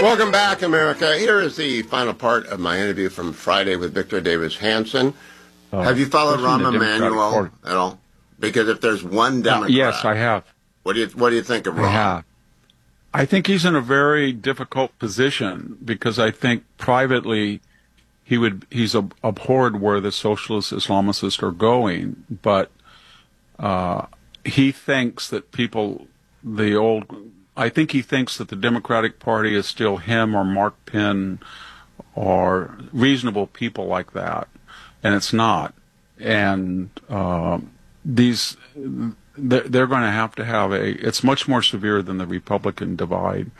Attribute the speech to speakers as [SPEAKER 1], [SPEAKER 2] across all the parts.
[SPEAKER 1] Welcome back, America. Here is the final part of my interview from Friday with Victor Davis Hanson. Have you followed Rahm Emanuel at all? Because if there's one Democrat...
[SPEAKER 2] yes, I have.
[SPEAKER 1] What do you think of Rahm?
[SPEAKER 2] I have. I think he's in a very difficult position because I think privately he's abhorred where the socialist Islamicists are going, but he thinks that I think he thinks that the Democratic Party is still him or Mark Penn or reasonable people like that, and it's not. And they're going to have it's much more severe than the Republican divide.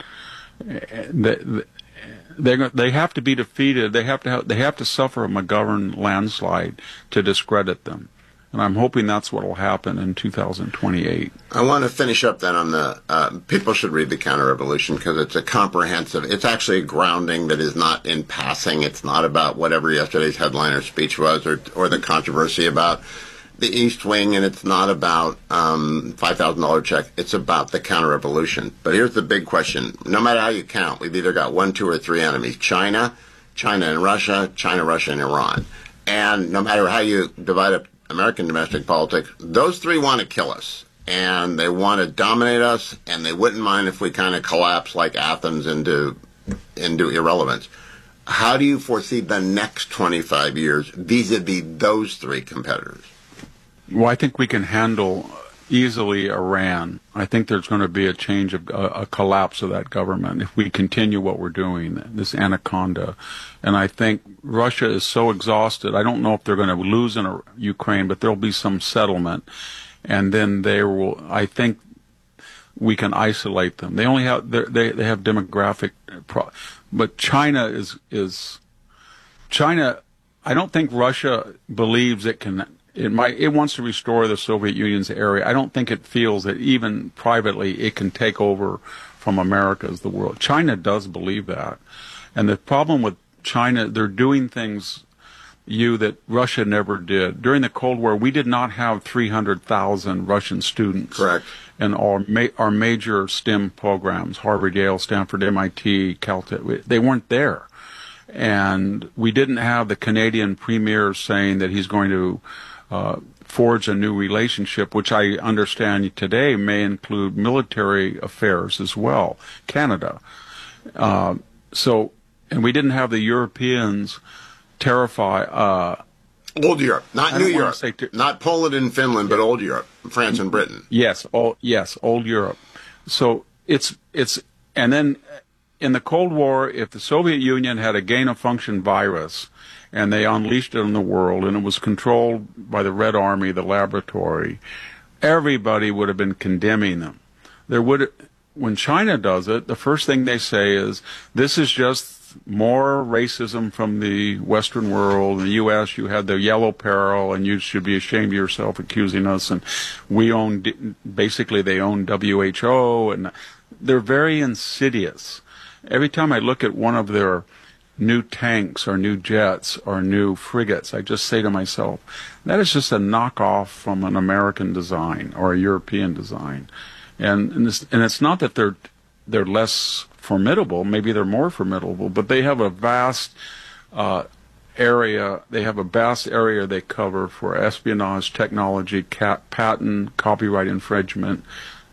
[SPEAKER 2] They have to be defeated. They have to suffer a McGovern landslide to discredit them. And I'm hoping that's what will happen in 2028.
[SPEAKER 1] I want to finish up then on the, people should read The Counter-Revolution because it's it's actually a grounding that is not in passing. It's not about whatever yesterday's headline or speech was or the controversy about the East Wing, and it's not about $5,000 check. It's about the counter-revolution. But here's the big question. No matter how you count, we've either got 1, 2, or 3 enemies. China and Russia, China, Russia, and Iran. And no matter how you divide up American domestic politics, those 3 want to kill us. And they want to dominate us, and they wouldn't mind if we kind of collapse like Athens into irrelevance. How do you foresee the next 25 years vis-a-vis those 3 competitors?
[SPEAKER 2] Well, I think we can handle easily Iran. I think there's going to be a change of a collapse of that government if we continue what we're doing, this anaconda. And I think Russia is so exhausted. I don't know if they're going to lose in Ukraine, but there'll be some settlement. And then I think we can isolate them. They only have, they have demographic, but China is China. I don't think Russia believes it can. It wants to restore the Soviet Union's area. I don't think it feels that even privately it can take over from America as the world. China does believe that. And the problem with China, they're doing things that Russia never did. During the Cold War, we did not have 300,000 Russian students.
[SPEAKER 1] Correct.
[SPEAKER 2] In our major STEM programs, Harvard, Yale, Stanford, MIT, Caltech. They weren't there. And we didn't have the Canadian premier saying that he's going to forge a new relationship, which I understand today may include military affairs as well, Canada. And we didn't have the Europeans terrify...
[SPEAKER 1] old Europe, not New Europe, not Poland and Finland, but old Europe, France and Britain.
[SPEAKER 2] Yes, old Europe. So and then in the Cold War, if the Soviet Union had a gain-of-function virus, and they unleashed it on the world, and it was controlled by the Red Army, the laboratory, everybody would have been condemning them. When China does it, the first thing they say is, this is just more racism from the Western world. In the U.S., you had the yellow peril, and you should be ashamed of yourself accusing us. And basically they own WHO, and they're very insidious. Every time I look at one of their new tanks or new jets or new frigates, I just say to myself, that is just a knockoff from an American design or a European design. And it's not that they're less formidable, maybe they're more formidable, but they have a vast area. They have a vast area they cover for espionage, technology, patent, copyright infringement,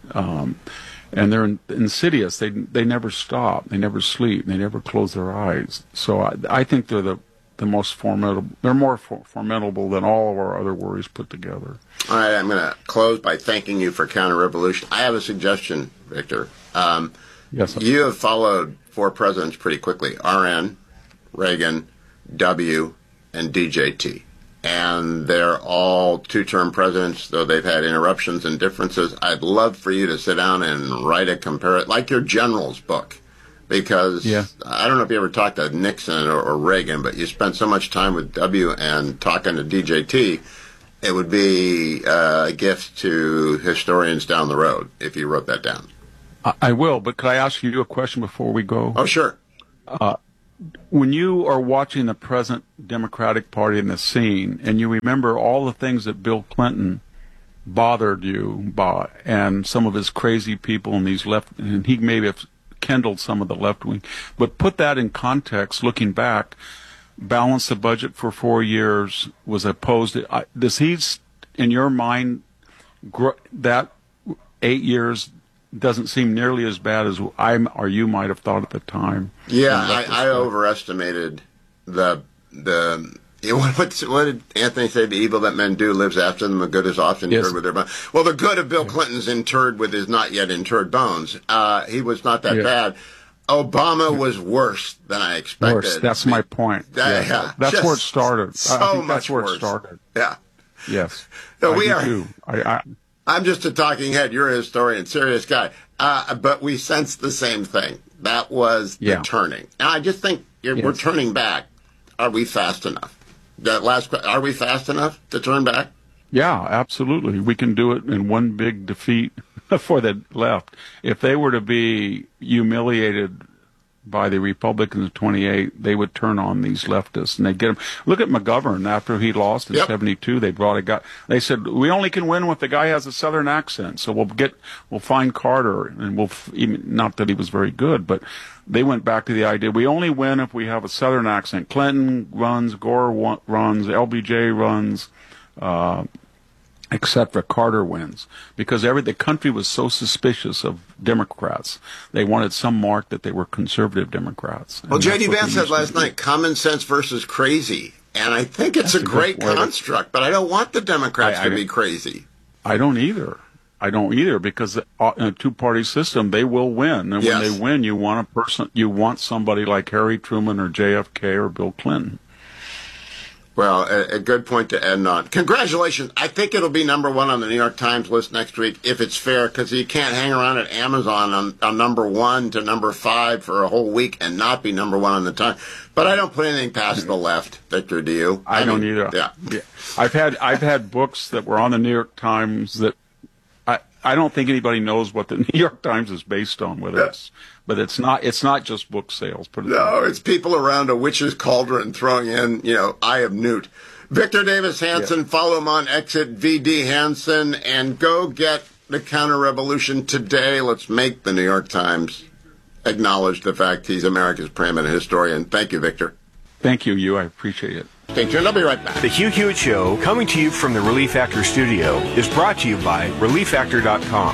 [SPEAKER 2] and they're insidious. They never stop. They never sleep. They never close their eyes. So I think they're the most formidable. They're more formidable than all of our other worries put together.
[SPEAKER 1] All right, I'm going to close by thanking you for Counter-Revolution. I have a suggestion, Victor.
[SPEAKER 2] Yes, sir.
[SPEAKER 1] You have followed 4 presidents pretty quickly: RN, Reagan, W, and DJT. And they're all 2-term presidents, though they've had interruptions and differences. I'd love for you to sit down and write like your general's book. Because I don't know if you ever talked to Nixon or Reagan, but you spent so much time with W and talking to DJT, it would be a gift to historians down the road if you wrote that down.
[SPEAKER 2] I will, but could I ask you a question before we go?
[SPEAKER 1] Oh, sure.
[SPEAKER 2] When you are watching the present Democratic Party in the scene, and you remember all the things that Bill Clinton bothered you by, and some of his crazy people and and he may have kindled some of the left wing. But put that in context, looking back, balance the budget for 4 years, was opposed. Does he, in your mind, that 8 years doesn't seem nearly as bad as I or you might have thought at the time?
[SPEAKER 1] Yeah, I overestimated what did Anthony say? The evil that men do lives after them. The good is often interred with their bones. Well, the good of Bill Clinton's interred with his not yet interred bones. He was not that bad. Obama was worse than I expected.
[SPEAKER 2] Worse. That's my point. That's where it started. I think that's where it started.
[SPEAKER 1] Yeah.
[SPEAKER 2] Yes.
[SPEAKER 1] So I'm just a talking head. You're a historian, serious guy. But we sensed the same thing. That was the turning. And I just think we're turning back. Are we fast enough? Are we fast enough to turn back?
[SPEAKER 2] Yeah, absolutely. We can do it in one big defeat for the left. If they were to be humiliated by the Republicans in 28, they would turn on these leftists and they'd get them. Look at McGovern after he lost in 72. They brought a guy. They said, we only can win if the guy has a Southern accent. So we'll find Carter, and not that he was very good, but they went back to the idea we only win if we have a Southern accent. Clinton runs, Gore runs, LBJ runs, etc. Carter wins because the country was so suspicious of Democrats. They wanted some mark that they were conservative Democrats.
[SPEAKER 1] Well, J.D. Vance said last night, common sense versus crazy. And I think it's a great construct, but I don't want the Democrats to be crazy.
[SPEAKER 2] I don't either. Because in a two-party system, they will win. And when they win, you want somebody like Harry Truman or JFK or Bill Clinton.
[SPEAKER 1] Well, a good point to end on. Congratulations. I think it'll be number one on the New York Times list next week, if it's fair, because you can't hang around at Amazon on number 1 to number 5 for a whole week and not be number one on the Times. But I don't put anything past the left. Victor, do you?
[SPEAKER 2] I don't either.
[SPEAKER 1] Yeah.
[SPEAKER 2] I've had books that were on the New York Times that I don't think anybody knows what the New York Times is based on, but it's not just book sales.
[SPEAKER 1] It's people around a witch's cauldron throwing in, Eye of Newt. Victor Davis Hanson, follow him on Exit VD Hanson, and go get the Counter-Revolution today. Let's make the New York Times acknowledge the fact he's America's preeminent historian. Thank you, Victor.
[SPEAKER 2] Thank you. I appreciate it.
[SPEAKER 1] Stay tuned. I'll be right back.
[SPEAKER 3] The Hugh Hewitt Show, coming to you from the Relief Factor studio, is brought to you by ReliefFactor.com.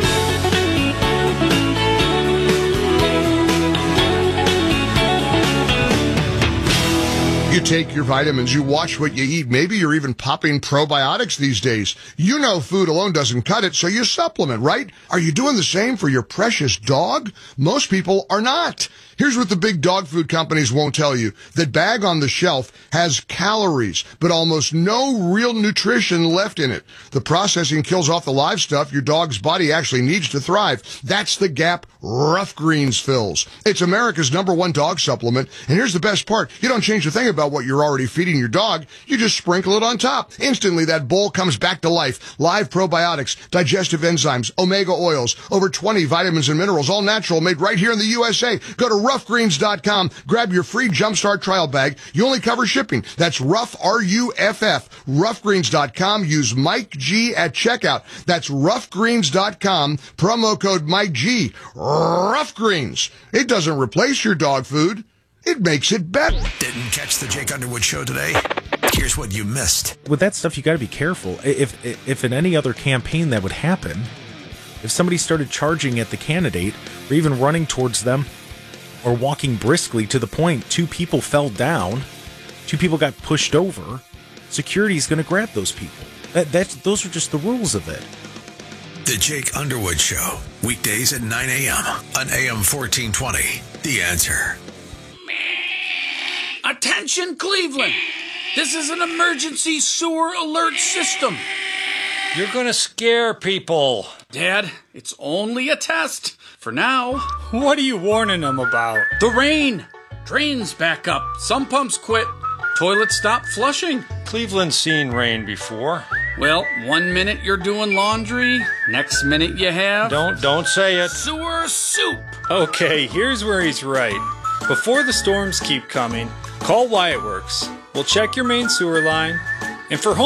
[SPEAKER 4] You take your vitamins, you watch what you eat. Maybe you're even popping probiotics these days. You know food alone doesn't cut it, so you supplement, right? Are you doing the same for your precious dog? Most people are not. Here's what the big dog food companies won't tell you. That bag on the shelf has calories, but almost no real nutrition left in it. The processing kills off the live stuff your dog's body actually needs to thrive. That's the gap Rough Greens fills. It's America's #1 dog supplement, and here's the best part. You don't change a thing about what you're already feeding your dog. You just sprinkle it on top. Instantly, that bowl comes back to life. Live probiotics, digestive enzymes, omega oils, over 20 vitamins and minerals, all natural, made right here in the USA. Go to roughgreens.com. Grab your free Jumpstart trial bag. You only cover shipping. That's Rough, R-U-F-F. Roughgreens.com. Use Mike G at checkout. That's roughgreens.com. Promo code Mike G. Rough Greens. It doesn't replace your dog food. It makes it better.
[SPEAKER 5] Didn't catch the Jake Underwood show today? Here's what you missed.
[SPEAKER 6] With that stuff, you got to be careful. If in any other campaign that would happen, if somebody started charging at the candidate or even running towards them or walking briskly to the point 2 people fell down, 2 people got pushed over, security is going to grab those people. Those are just the rules of it.
[SPEAKER 5] The Jake Underwood Show, weekdays at 9 a.m. on AM 1420. The Answer.
[SPEAKER 7] Attention, Cleveland! This is an emergency sewer alert system.
[SPEAKER 8] You're gonna scare people.
[SPEAKER 7] Dad, it's only a test. For now.
[SPEAKER 8] What are you warning them about?
[SPEAKER 7] The rain. Drains back up. Some pumps quit. Toilets stop flushing.
[SPEAKER 8] Cleveland's seen rain before.
[SPEAKER 7] Well, 1 minute you're doing laundry. Next minute you have...
[SPEAKER 8] Don't say it.
[SPEAKER 7] Sewer soup.
[SPEAKER 8] Okay, here's where he's right. Before the storms keep coming, call Wyatt Works. We'll check your main sewer line. And for home